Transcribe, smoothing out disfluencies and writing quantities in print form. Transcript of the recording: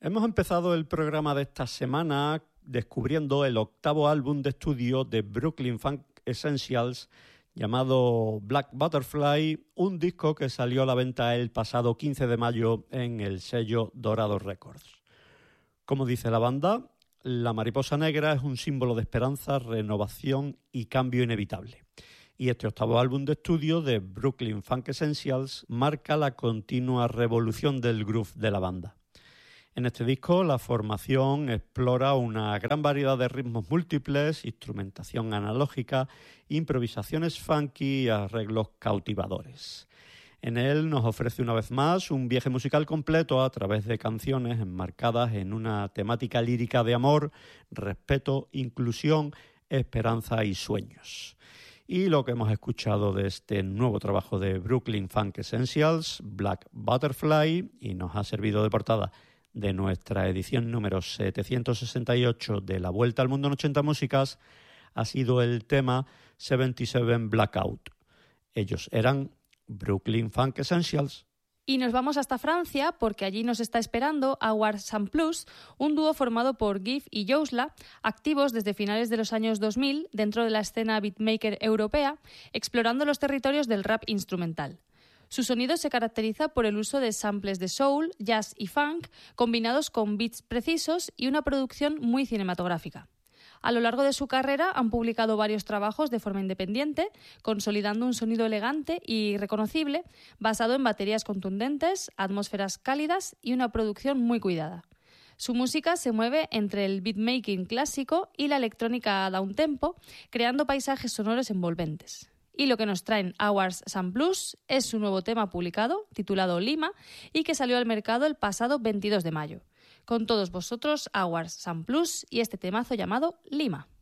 Hemos empezado el programa de esta semana descubriendo el 8º álbum de estudio de Brooklyn Funk Essentials llamado Black Butterfly, un disco que salió a la venta el pasado 15 de mayo en el sello Dorado Records. Como dice la banda, la mariposa negra es un símbolo de esperanza, renovación y cambio inevitable. Y este 8º álbum de estudio de Brooklyn Funk Essentials marca la continua revolución del groove de la banda. En este disco, la formación explora una gran variedad de ritmos múltiples, instrumentación analógica, improvisaciones funky y arreglos cautivadores. En él nos ofrece una vez más un viaje musical completo a través de canciones enmarcadas en una temática lírica de amor, respeto, inclusión, esperanza y sueños. Y lo que hemos escuchado de este nuevo trabajo de Brooklyn Funk Essentials, Black Butterfly, y nos ha servido de portada de nuestra edición número 768 de La Vuelta al Mundo en 80 Músicas, ha sido el tema 77 Blackout. Ellos eran Brooklyn Funk Essentials. Y nos vamos hasta Francia porque allí nos está esperando Hours and Plus, un dúo formado por Giff y Jousla, activos desde finales de los años 2000 dentro de la escena beatmaker europea, explorando los territorios del rap instrumental. Su sonido se caracteriza por el uso de samples de soul, jazz y funk, combinados con beats precisos y una producción muy cinematográfica. A lo largo de su carrera han publicado varios trabajos de forma independiente, consolidando un sonido elegante y reconocible, basado en baterías contundentes, atmósferas cálidas y una producción muy cuidada. Su música se mueve entre el beatmaking clásico y la electrónica downtempo, creando paisajes sonoros envolventes. Y lo que nos traen Hours and Plus es su nuevo tema publicado, titulado Lima, y que salió al mercado el pasado 22 de mayo. Con todos vosotros, Hours and Plus y este temazo llamado Lima.